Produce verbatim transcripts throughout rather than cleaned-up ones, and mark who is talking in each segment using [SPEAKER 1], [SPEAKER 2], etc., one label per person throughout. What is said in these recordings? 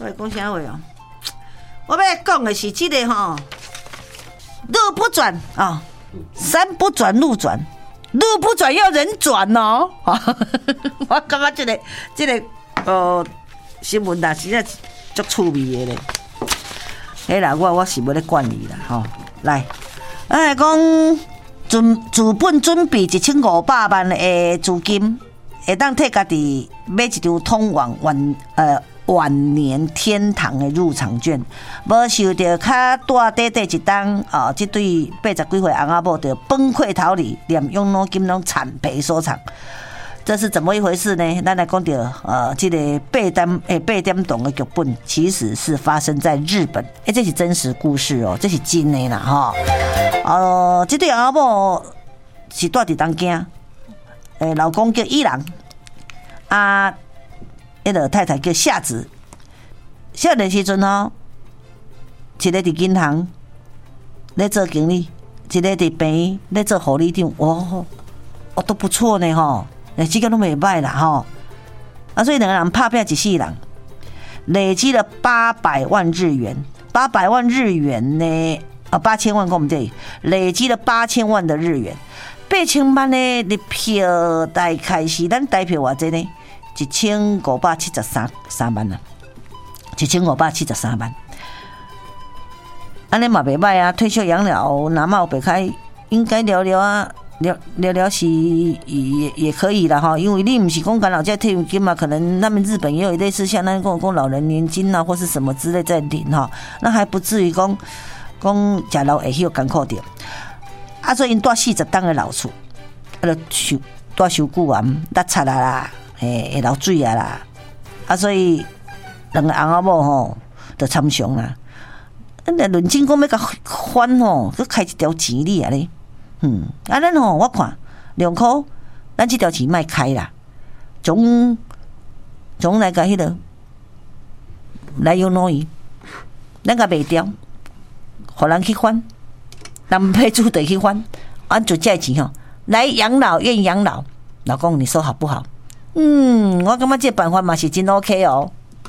[SPEAKER 1] 我来讲啥话哦？我要讲的是这个吼，路不转啊，山不转路转，路不转要人转哦。我感觉这个这个呃新闻啦，实在足趣味的咧。迄啦，我我是要咧管理啦吼。来，我来讲准资本准备一千五百万的资金，会当替家己买一张通往晚呃。晚年天堂的入场券，无受到较大短短一档哦，这对八十几岁翁仔某就崩溃逃离，连养老金拢惨赔收场。这是怎么一回事呢？咱来讲到呃，这个八点诶八点档的剧本，其实是发生在日本，诶，这是真实故事哦，这是真的啦哈。呃，这对翁仔某是住伫东京，诶，老公叫伊郎啊。迄个太太叫夏子，少年时阵吼，一个伫银行咧做经理，一个伫病院咧做护理长，哦，哦都不错呢吼，哎，这个都袂歹啦吼。啊，所以两个人拍拼一世人，累积了八百万日元，八百万日元呢，啊八千万，讲唔对，累积了八千万的日元，八千万的日票大概是咱台票偌济呢？一千五百七十三三万啊，一千五百七十三万，安尼嘛袂歹啊。退休养老，哪嘛有白开，应该聊聊啊，聊聊聊是也也可以啦哈。因为你不是讲干老家退休金嘛，可能他们日本也有类似像那种讲老人年金啊，或是什么之类在领哈，那还不至于讲讲食老会迄个艰苦点。啊，所以因住四十档的老厝，啊，就收住收久啊，拉擦啦啦。诶，会流水啊啦，啊，所以两个翁仔某吼，就参详啦。咱来论证讲要甲还吼，佮开一条钱哩啊咧。嗯，啊，咱吼我看两箍，咱这条钱莫开啦，从从来甲迄个来养老院，咱甲卖掉，互人去还，男配主得去还，按就这钱吼，来养老院养老。老公，你说好不好？嗯，我感觉这办法嘛是真 OK 哦，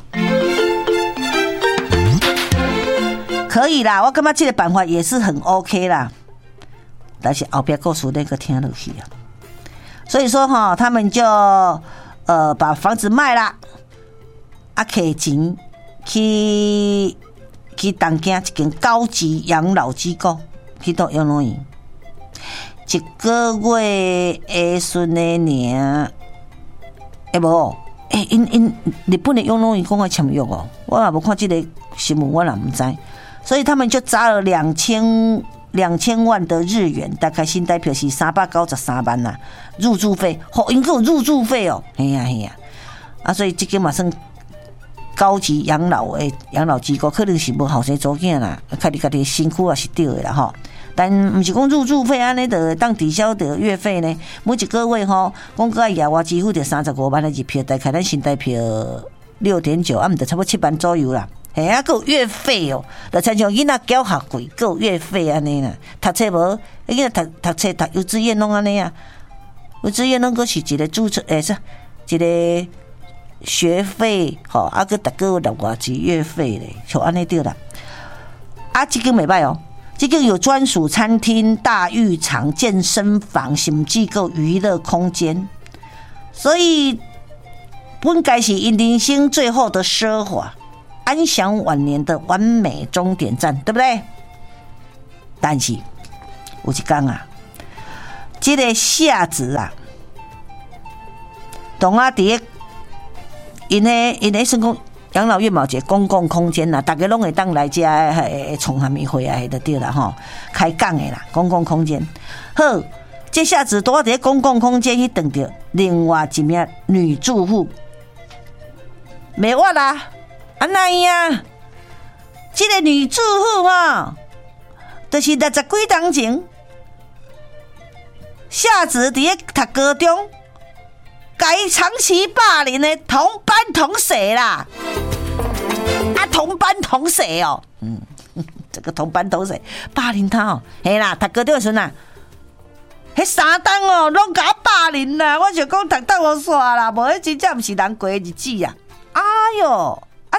[SPEAKER 1] 可以啦，我感觉这个办法也是很 OK 啦，但是后边故事那个听落去啊，所以说哈，他们就呃把房子卖了，啊，摕钱去去东京一间高级养老机构去到养老院，一个月的顺的年。哎无，哎，因因日本的养老院讲要签约哦，我也无看这个新闻，我也唔知，所以他们就砸了两千两千万的日元，大概新台币是三百九十三万呐，入住费，好，因个有入住费哦，哎呀哎呀，啊，所以这个嘛算高级养老的养老机构，可能是无后生组囝啦，看你家己辛苦也是对的啦吼。但不是讲入住费安尼的当抵消的月费呢？每一个月吼，讲个野外支付着三十五万的日票，大概咱新台票六点九，啊，唔得差不多七万左右啦。嘿啊，个月费哦，就亲像囡仔缴学费，个月费安尼啦。读册无，囡仔读读册读幼稚园拢安尼啊。幼稚园拢个是一个注册，诶、欸、是一个学费，吼，啊个逐个月六偌几月费咧，就安尼对啦。啊，这个袂歹哦。这个有专属餐厅、大浴场、健身房，甚至个娱乐空间，所以本该是因人生最后的奢华、安享晚年的完美终点站，对不对？但是有一天啊，这个夏子啊，同啊伫个因咧因咧算讲。养老院嘛，一个公共空间啦，大家拢会当来遮诶创啥物会啊，就对啦吼，开讲诶啦，公共空间。好，这下子拄伫公共空间去等着另外一名女住户，袂活啦，安那样？这个女住户吼，就是六十几当前，下子伫咧读高中。该长期霸凌的同班同学啦，啊，同班同学哦，嗯，这个同班同学霸凌他哦，嘿啦，读高中的时阵啊，迄三档哦，拢甲我霸凌啦，我想讲读档我煞啦，无迄真正毋是人过的日子啊，哎哟，啊，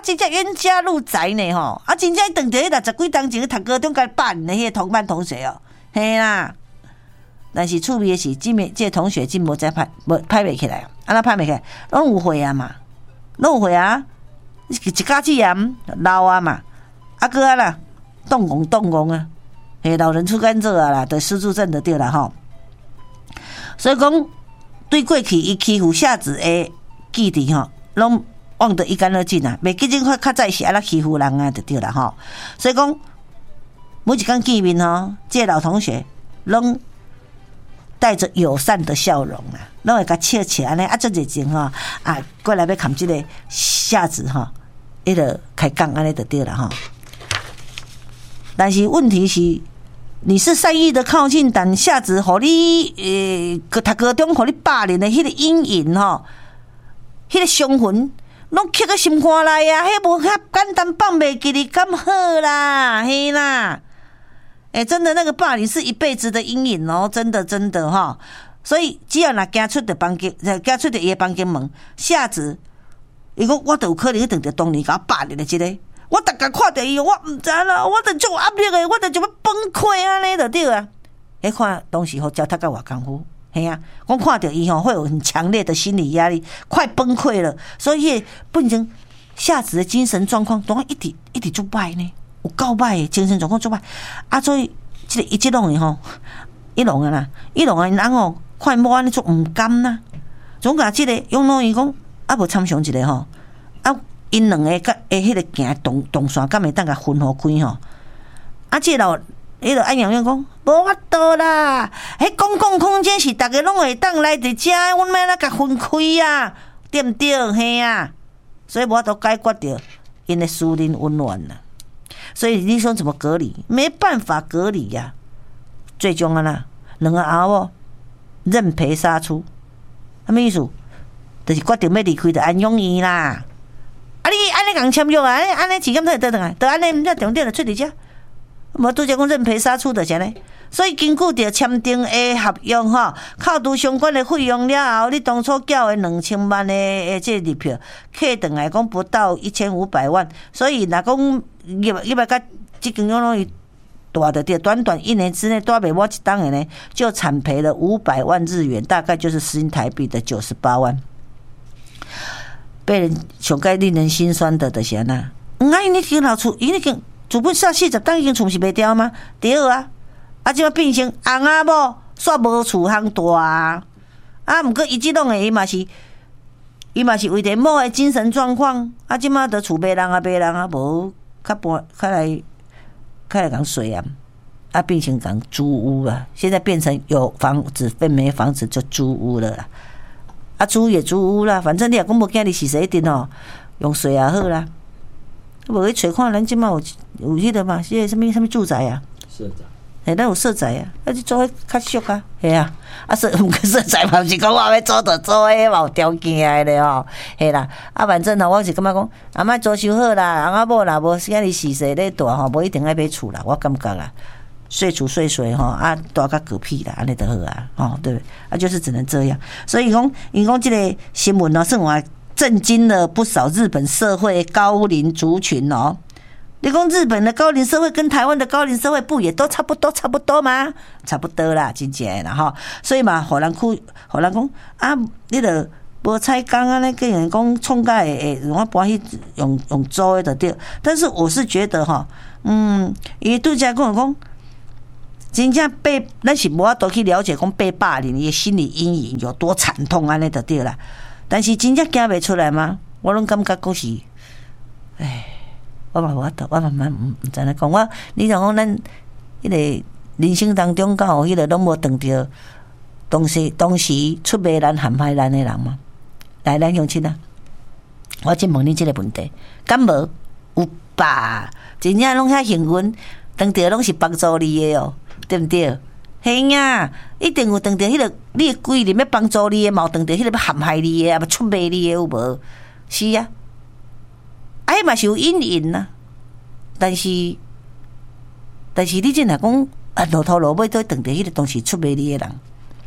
[SPEAKER 1] 真正冤家路窄呢吼，啊，真正当着迄六十几当前读高中甲霸凌的迄个同班同学哦，嘿啦。但是趣味的是，这面这同学真无再拍，无拍袂起来，安那拍袂起来，拢有会啊嘛，拢有会啊，一家子盐老啊嘛，啊哥啊啦，动工动工啊，嘿，老人出甘蔗啊啦，得失智症的对啦吼。所以讲，对过去伊欺负下子的记忆吼，拢忘得一干二净啊！袂记真较较早是安那欺负人啊，就对啦吼。所以讲，每一天见面吼，这个老同学拢带着友善的笑容啊，拢会甲笑笑安尼啊，足热情吼啊，过来要看这个下子吼，伊就开讲安尼就对啦吼。但是问题是。你是善意的靠近，但下子互你呃，读高中互你霸凌的迄个阴影吼，迄个伤痕，拢刻在心肝内啊！迄无遐简单放袂记你咁好啦，嘿啦！哎、欸，真的那个霸凌是一辈子的阴影哦，真的真的哈。所以只要若行出的房间，行出的伊的房间门，下子伊讲我都有可能去当着当年甲我霸凌的即、這個。我逐个看到伊，我毋知啦，我著足压力诶，我著就要崩溃安尼就对啊！迄看当时好交读甲偌功夫，嘿啊！我看到伊吼会有很强烈的心理压力，快崩溃了，所以变成下子的精神状况，都一直一直足歹呢，有够歹诶，精神状况足歹啊！所以即、這个伊即拢诶吼，伊拢啊啦，伊拢啊人吼，看某安尼足毋甘啦，总甲即个用弄伊讲啊，无参详一个吼啊。因两个甲诶，迄个行动动线，敢会当甲分互开吼？啊，即老迄个安阳阳讲，无法度啦！迄公共空间是逐个拢会当来伫遮，阮要哪甲分开啊？对毋对？嘿啊！所以无法度解决着因的私人温暖啦。所以你说怎么隔离？没办法隔离呀、啊！最终啊啦，两个阿某认赔杀出，啥物意思？就是决定要离开着安永院啦。啊！你安尼共签约啊？安尼安尼钱咁才会得倒来？得安尼，毋则重点就出伫遮。无拄则讲认赔杀出就是安尼。所以根据着签订的合约吼，扣除相关的费用了后，你当初缴的两千万的诶这日票，客等来讲不到一千五百万。所以若讲一百一百甲即间养老院大的对，短短一年之内大袂摸一档的呢，就惨赔了五百万日元，大概就是新台币的九十八万。被人上该令人心酸的就是安那，嗯啊，因已经老厝，因已经资本煞四十档已经厝是袂掉吗？对啊，啊，即摆变成翁仔某煞无厝通住啊！啊，毋过伊即种诶，伊嘛是，伊嘛是为着某诶精神状况，啊，即摆得厝卖人啊，卖人啊，无较搬较来较来共睡啊，啊，变成共租屋啊，现在变成有房子变没房子就租屋了啦。啊，租也租屋啦，反正你若讲无囝，你是谁一定哦，用水也好啦。无去找看，咱即摆有有迄个嘛，迄个什么什么住宅啊？
[SPEAKER 2] 社宅。
[SPEAKER 1] 嘿，咱有社宅啊，啊，你做迄较俗啊，嘿啊，啊社毋过社宅嘛，毋是讲我要做就做迄嘛有条件的吼，嘿啦。啊，反正吼，我是感觉讲，阿莫租收好啦，翁仔某啦，无囝你是谁咧大吼，无一定爱买厝啦，我感觉啦。睡厝睡睡吼啊，大甲嗝屁啦，安尼就好啊，哦，对不对？啊，就是只能这样。所以讲，因讲这个新闻呢，是我震惊了不少日本社会高龄族群哦。你讲日本的高龄社会跟台湾的高龄社会不也都差不多差不多吗？差不多啦，真正啦吼。所以嘛，互人去，互人讲啊，你著无采工啊，那个人讲创甲会会，我搬去用用租的就对。但是我是觉得哈，嗯，伊拄则跟我讲。真正被咱是无法度去了解讲被霸凌的心理阴影有多惨痛安尼就对啦。但是真正惊袂出来吗？我拢感觉讲是，唉，我嘛无法度，我慢慢毋毋知影讲。我你像讲咱迄个人生当中，敢有迄个拢无碰着当时当时出卖咱、陷害咱的人吗？来，咱乡亲啊，我先问你这个问题，敢无？有吧？真正拢遐幸运，当着拢是帮助你的哦。对不对？嘿呀，一定有当着迄个你的规人要帮助你的，嘛有当着迄个要陷害你的，啊，要出卖你的有无？是啊，啊，迄嘛是有阴影呐。但是，但是你真若讲啊，落头落尾都当着迄个当时出卖你的人，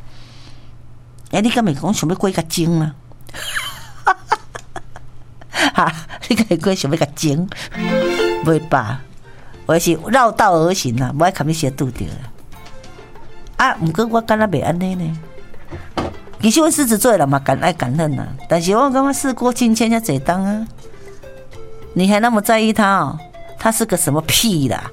[SPEAKER 1] 哎，你敢会讲想要过较精啊？ 哈，你个过想要甲整，袂罢，我是绕道而行啦，无爱看你先拄着啦。啊，毋过我敢若袂安尼呢。其实我狮子座的人嘛，敢爱敢恨呐，但是我感觉事过境迁才侪当啊。你还那么在意他哦？他是个什么屁啦？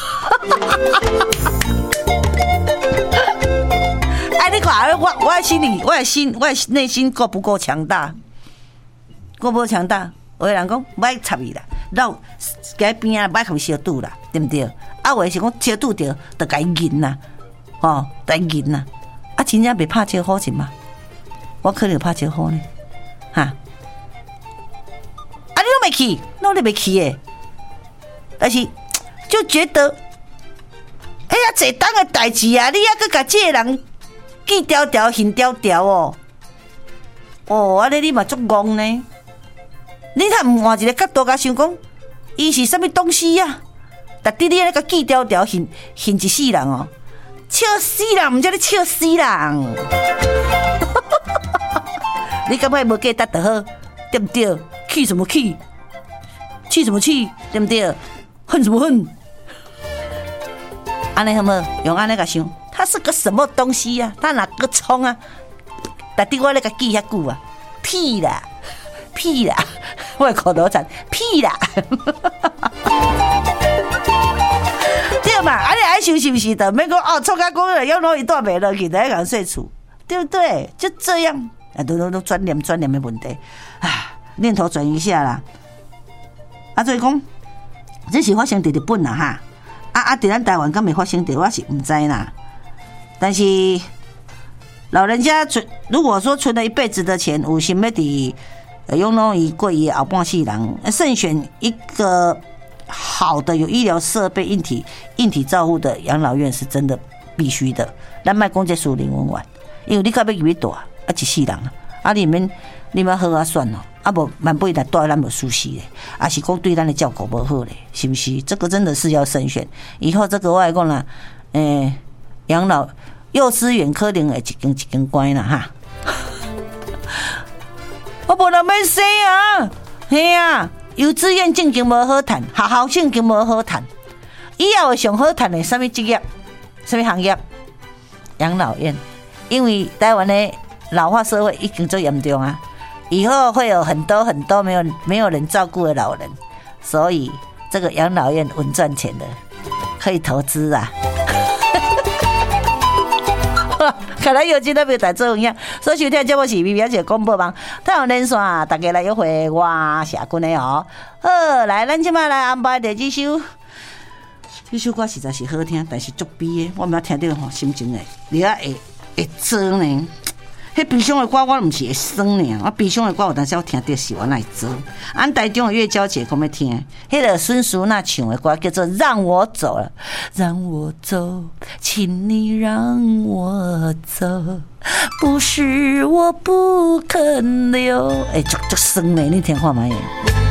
[SPEAKER 1] 哎，你看，我我的心里，我的心，我的内心够不够强大？够不够强大？有的人讲不爱插伊啦，绕在边啊，不爱跟伊相拄啦，对不对？啊，有的是讲相拄着，就该忍啦，哦，该忍啦。啊，真正袂拍招呼是嘛？我可能拍招呼呢，哈。啊，你都没去，那你没去诶。但是就觉得，哎呀，这当的代志啊，你还搁甲这个人记条条、hình条条哦，哦，安尼你嘛足戆呢。你若唔换一个角度甲想讲，伊是什么东西啊？但伫你那个记条条、hình hình一世人哦，笑死人，唔叫你笑死人。你感觉无价值就好，对不对？气什么气？气什么气？对不对？恨什么恨？安尼好无？用安尼个想，他是个什么东西呀、啊？他哪个冲啊？但对我那个记遐久啊，屁啦，屁啦，我口头禅，屁啦。对嘛？安尼爱想是不是的？免讲哦，创甲讲了，要弄一段没落去，再讲说出，对不对？就这样。啊，都都都转念转念的问题，啊，念头转移一下啦。啊，所以讲，这是发生伫日本啦哈，啊啊，伫咱台湾敢没发生伫，我是唔知啦。但是老人家存，如果说存了一辈子的钱，有想要伫用弄伊过伊后半世人，慎选一个好的有医疗设备、硬体硬体照护的养老院是真的必须的。咱莫讲这属灵文玩，因为你较要入去大。啊，一世人啊，啊，你们你们好啊算了，啊无万不来带咱无舒适嘞，啊是讲对咱的照顾无好嘞，是不是？这个真的是要慎选。以后这个我来讲啦，诶、欸，养老幼稚园可能会一间一间关啦哈。我无人要生啊，嘿啊，幼稚园正经无好谈，学校正经无好谈，以后会上好谈的什么职业、什么行业？养老院，因为台湾的老化社会已经最严重啊，以后会有很多很多没有没有人照顾的老人，所以这个养老院稳赚钱的，可以投资啊。看来有钱都没有在做一样。所以收听节目是 B B 姐广播网，太阳连线，大家来约会我社群的哦。好，来，咱今麦来安排第几首？这首歌实在是好听，但是足悲的，我们听到吼心情会，你啊会会酸呢。迄悲伤的歌我唔是会酸呢，我悲伤的歌有当时我听到是我来做。俺台中的月娇姐讲要听，迄个孙淑娜唱的歌叫做《让我走了》，让我走，请你让我走，不是我不肯留。哎、欸，足足酸呢，你听看卖。